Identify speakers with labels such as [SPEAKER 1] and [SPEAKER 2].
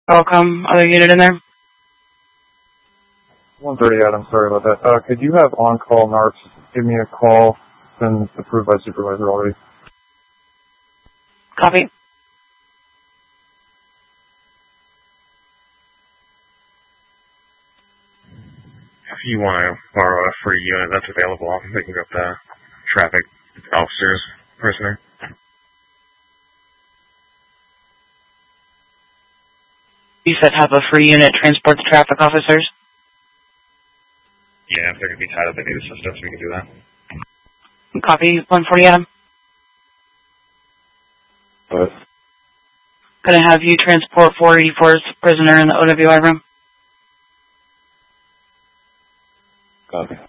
[SPEAKER 1] Welcome. Other unit in there?
[SPEAKER 2] 130 Adam, sorry about that. Could you have on-call narcs give me a call? It's been approved by supervisor already.
[SPEAKER 1] Copy.
[SPEAKER 3] If you want to borrow a free unit that's available, I can pick up the traffic officer's prisoner.
[SPEAKER 1] You said have a free unit transport the traffic officers?
[SPEAKER 3] Yeah, if they're going to be tied up, they need assistance, we can do that.
[SPEAKER 1] Copy. 140 Adam.
[SPEAKER 2] But
[SPEAKER 1] Can I have you transport 484's prisoner in the OWI room?
[SPEAKER 2] copy.